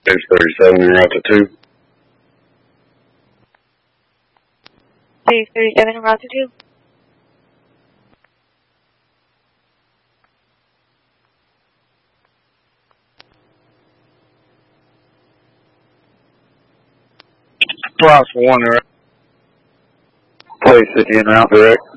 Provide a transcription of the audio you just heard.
Page 37 en route to 2. Page 37 en route to 2. Cross 1 direct. Place 50 en route direct.